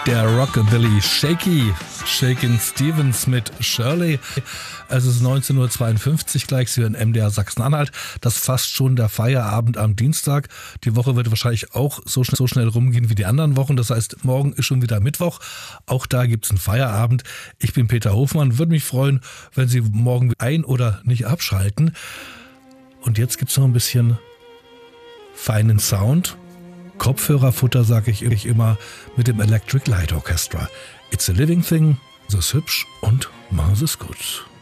Der Rockabilly Shakin' Stevens mit Shirley. Es ist 19:52 Uhr gleich, Sie hören MDR Sachsen-Anhalt. Das ist fast schon der Feierabend am Dienstag. Die Woche wird wahrscheinlich auch so schnell rumgehen wie die anderen Wochen. Das heißt, morgen ist schon wieder Mittwoch. Auch da gibt es einen Feierabend. Ich bin Peter Hofmann. Würde mich freuen, wenn Sie morgen ein- oder nicht abschalten. Und jetzt gibt es noch ein bisschen feinen Sound. Kopfhörerfutter, sage ich immer, mit dem Electric Light Orchestra. It's a living thing, das ist hübsch und mach es gut.